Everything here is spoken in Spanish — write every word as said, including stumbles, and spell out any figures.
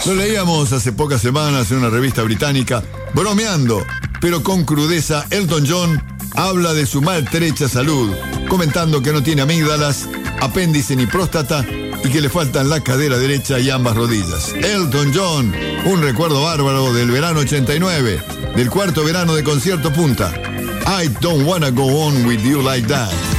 Lo leíamos hace pocas semanas en una revista británica, bromeando, pero con crudeza. Elton John habla de su maltrecha salud, comentando que no tiene amígdalas, apéndice ni próstata y que le faltan la cadera derecha y ambas rodillas. Elton John, un recuerdo bárbaro del verano ochenta y nueve, del cuarto verano de Concierto Punta. I don't wanna go on with you like that.